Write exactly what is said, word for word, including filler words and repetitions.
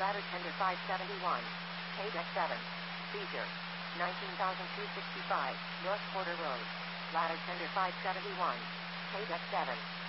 Ladder tender five seventy-one. K deck seven. Seizure. nineteen thousand two hundred sixty-five, North Porter Road. Ladder tender five seventy-one. K deck seven.